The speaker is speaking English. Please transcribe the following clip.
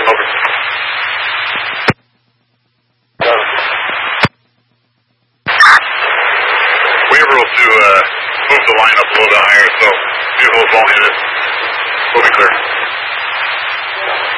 over. Weaver will to move the line up a little bit higher, so beautiful ball hit it. We'll be clear.